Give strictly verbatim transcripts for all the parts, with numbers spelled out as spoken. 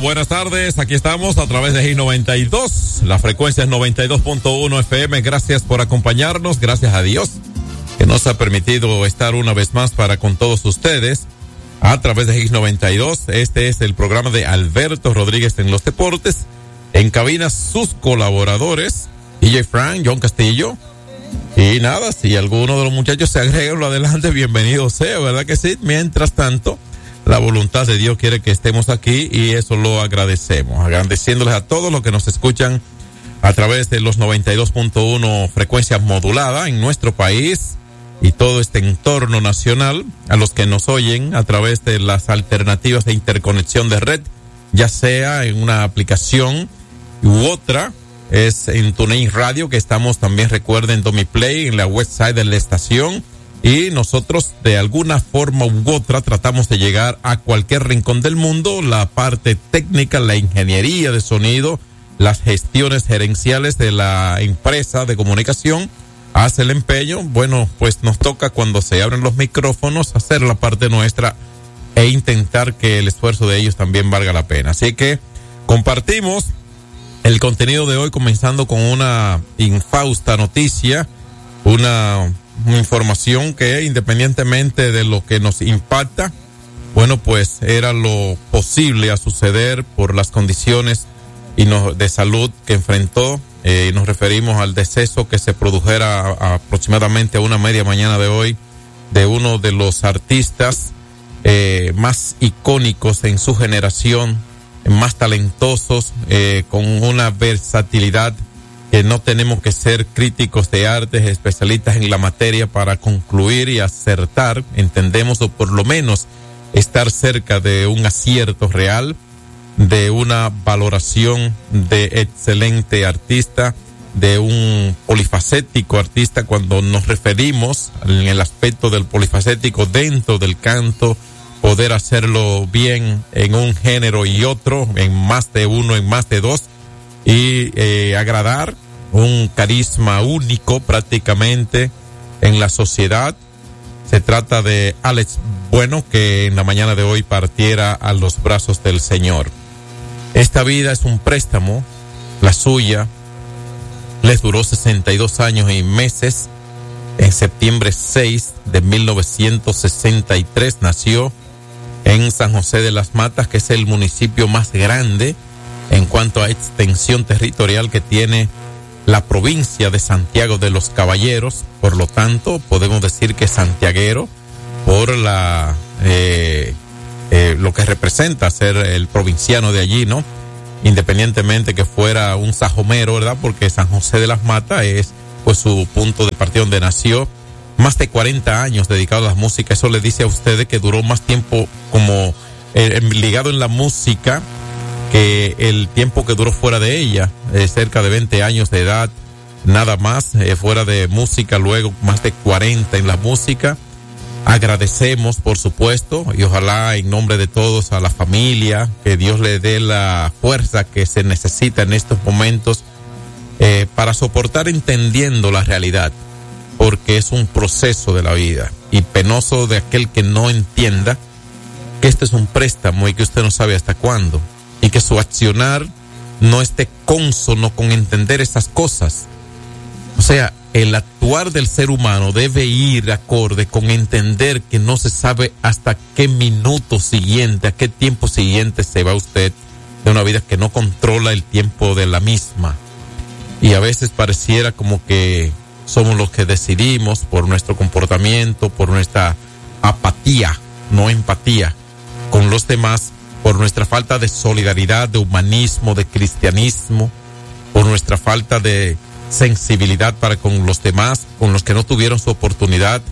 buenas tardes. Aquí estamos a través de Hit noventa y dos. La frecuencia es noventa y dos punto uno F M. Gracias por acompañarnos. Gracias a Dios que nos ha permitido estar una vez más para con todos ustedes a través de Hit noventa y dos. Este es el programa de Alberto Rodríguez en los deportes. En cabina sus colaboradores, D J Frank, John Castillo. Y nada, si alguno de los muchachos se agrega lo adelante, bienvenido sea, ¿verdad que sí? Mientras tanto, la voluntad de Dios quiere que estemos aquí y eso lo agradecemos. Agradeciéndoles a todos los que nos escuchan a través de los noventa y dos punto uno frecuencia modulada en nuestro país y todo este entorno nacional, a los que nos oyen a través de las alternativas de interconexión de red, ya sea en una aplicación u otra, es en TuneIn Radio, que estamos también, recuerden, Domiplay, en la website de la estación. Y nosotros de alguna forma u otra tratamos de llegar a cualquier rincón del mundo. La parte técnica, la ingeniería de sonido, las gestiones gerenciales de la empresa de comunicación hace el empeño. Bueno, pues nos toca cuando se abren los micrófonos hacer la parte nuestra e intentar que el esfuerzo de ellos también valga la pena. Así que compartimos el contenido de hoy comenzando con una infausta noticia, una... una información que independientemente de lo que nos impacta, bueno, pues era lo posible a suceder por las condiciones y no, de salud que enfrentó. Eh, nos referimos al deceso que se produjera a, a aproximadamente a una media mañana de hoy de uno de los artistas eh, más icónicos en su generación, más talentosos, eh, con una versatilidad que no tenemos que ser críticos de artes, especialistas en la materia para concluir y acertar, entendemos, o por lo menos estar cerca de un acierto real, de una valoración de excelente artista, de un polifacético artista. Cuando nos referimos en el aspecto del polifacético dentro del canto, poder hacerlo bien en un género y otro, en más de uno, en más de dos, y eh, agradar, un carisma único prácticamente en la sociedad. Se trata de Alex Bueno, que en la mañana de hoy partiera a los brazos del Señor. Esta vida es un préstamo, la suya les duró sesenta y dos años y meses. En septiembre seis de mil novecientos sesenta y tres nació en San José de las Matas, que es el municipio más grande en cuanto a extensión territorial que tiene la provincia de Santiago de los Caballeros. Por lo tanto, podemos decir que santiaguero por la eh, eh, lo que representa ser el provinciano de allí, ¿no? Independientemente que fuera un sajomero, ¿verdad? Porque San José de las Matas es pues su punto de partida donde nació. Más de cuarenta años dedicado a la música. Eso le dice a ustedes que duró más tiempo como eh, ligado en la música que el tiempo que duró fuera de ella, eh, cerca de veinte años de edad, nada más, eh, fuera de música, luego más de cuarenta en la música. Agradecemos, por supuesto, y ojalá en nombre de todos a la familia, que Dios le dé la fuerza que se necesita en estos momentos eh, para soportar entendiendo la realidad, porque es un proceso de la vida y penoso de aquel que no entienda que este es un préstamo y que usted no sabe hasta cuándo. Y que su accionar no esté cónsono con entender esas cosas. O sea, el actuar del ser humano debe ir acorde con entender que no se sabe hasta qué minuto siguiente, a qué tiempo siguiente se va usted de una vida que no controla el tiempo de la misma. Y a veces pareciera como que somos los que decidimos por nuestro comportamiento, por nuestra apatía, no empatía con los demás, por nuestra falta de solidaridad, de humanismo, de cristianismo, por nuestra falta de sensibilidad para con los demás, con los que no tuvieron su oportunidad.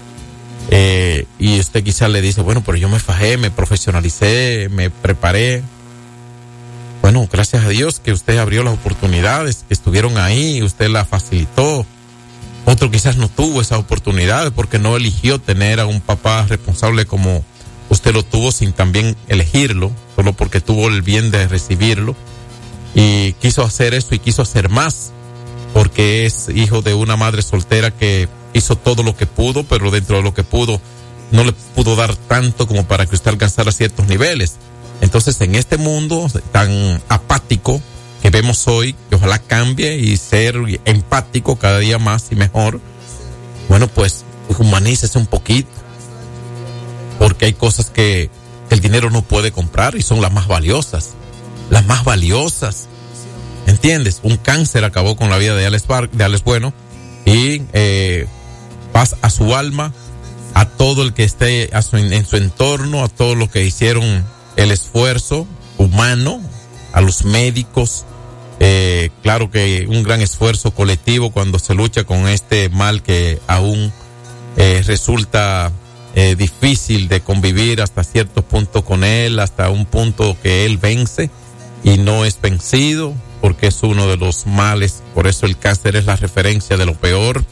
Eh, y usted quizás le dice, bueno, pero yo me fajé, me profesionalicé, me preparé. Bueno, gracias a Dios que usted abrió las oportunidades, que estuvieron ahí, usted las facilitó. Otro quizás no tuvo esa oportunidad porque no eligió tener a un papá responsable como usted lo tuvo, sin también elegirlo, solo porque tuvo el bien de recibirlo y quiso hacer eso y quiso hacer más, porque es hijo de una madre soltera que hizo todo lo que pudo, pero dentro de lo que pudo no le pudo dar tanto como para que usted alcanzara ciertos niveles. Entonces, en este mundo tan apático que vemos hoy, que ojalá cambie y ser empático cada día más y mejor, bueno, pues humanícese un poquito, porque hay cosas que el dinero no puede comprar y son las más valiosas, las más valiosas, ¿entiendes? Un cáncer acabó con la vida de Alex, Bar- de Alex Bueno, y eh, paz a su alma, a todo el que esté a su, en su entorno, a todos los que hicieron el esfuerzo humano, a los médicos, eh, claro que un gran esfuerzo colectivo cuando se lucha con este mal que aún eh, resulta eh, difícil de convivir hasta cierto punto con él, hasta un punto que él vence y no es vencido, porque es uno de los males, por eso el cáncer es la referencia de lo peor.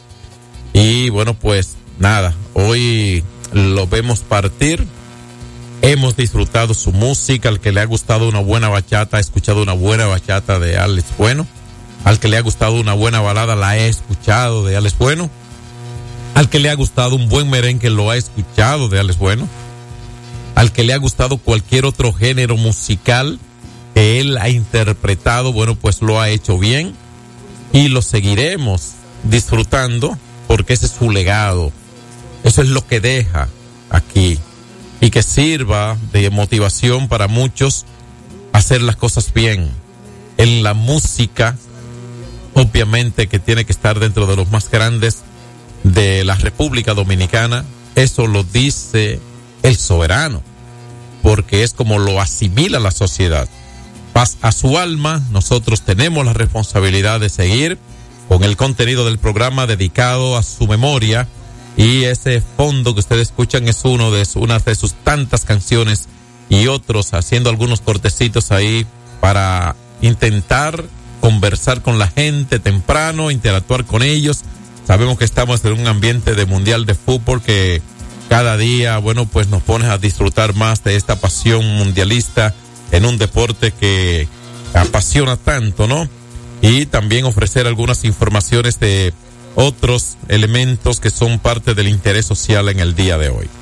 Y bueno, pues nada, hoy lo vemos partir. Hemos disfrutado su música. Al que le ha gustado una buena bachata, ha escuchado una buena bachata de Alex Bueno. Al que le ha gustado una buena balada, la he escuchado de Alex Bueno. Al que le ha gustado un buen merengue, lo ha escuchado de Alex Bueno. Al que le ha gustado cualquier otro género musical que él ha interpretado, bueno, pues lo ha hecho bien y lo seguiremos disfrutando porque ese es su legado. Eso es lo que deja aquí. Y que sirva de motivación para muchos hacer las cosas bien. En la música, obviamente que tiene que estar dentro de los más grandes de la República Dominicana. Eso lo dice el soberano, porque es como lo asimila la sociedad. Paz a su alma, nosotros tenemos la responsabilidad de seguir con el contenido del programa dedicado a su memoria. Y ese fondo que ustedes escuchan es uno de su, una de sus tantas canciones y otros haciendo algunos cortecitos ahí para intentar conversar con la gente temprano, interactuar con ellos. Sabemos que estamos en un ambiente de mundial de fútbol que cada día, bueno, pues nos pone a disfrutar más de esta pasión mundialista en un deporte que apasiona tanto, ¿no? Y también ofrecer algunas informaciones de otros elementos que son parte del interés social en el día de hoy.